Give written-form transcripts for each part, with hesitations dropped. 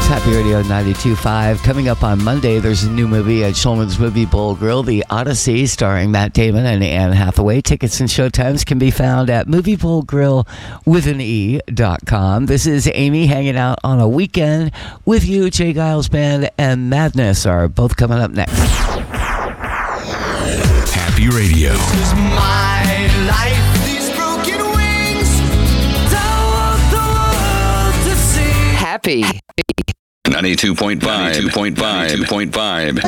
Happy Radio 92.5. Coming up on Monday, there's a new movie at Shulman's Movie Bowl Grill, The Odyssey, starring Matt Damon and Anne Hathaway. Tickets and showtimes can be found at moviebowlgrill.com. This is Amy hanging out on a weekend with you. Jay Giles Band and Madness are both coming up next. Happy Radio. This is my life. These broken wings. Don't want the world to see. Happy. 92.5. 92.5.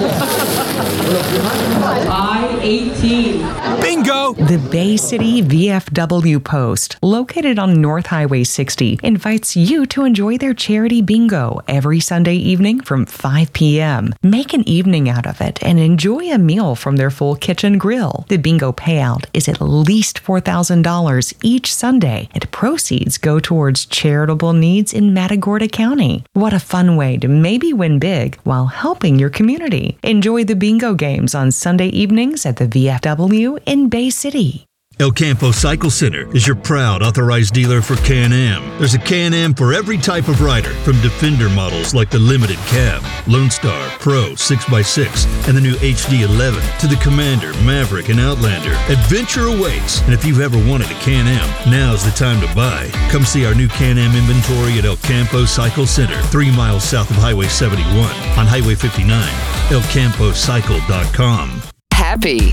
I-18. Bingo! The Bay City VFW Post, located on North Highway 60, invites you to enjoy their charity bingo every Sunday evening from 5 p.m. Make an evening out of it and enjoy a meal from their full kitchen grill. The bingo payout is at least $4,000 each Sunday, and proceeds go towards charitable needs in Matagorda County. What a fun way to maybe win big while helping your community. Enjoy the bingo games on Sunday evenings at the VFW in Bay City. El Campo Cycle Center is your proud authorized dealer for Can-Am. There's a Can-Am for every type of rider, from Defender models like the Limited Cab, Lone Star, Pro, 6x6, and the new HD11, to the Commander, Maverick, and Outlander. Adventure awaits, and if you've ever wanted a Can-Am, now's the time to buy. Come see our new Can-Am inventory at El Campo Cycle Center, 3 miles south of Highway 71, on Highway 59, elcampocycle.com. Happy.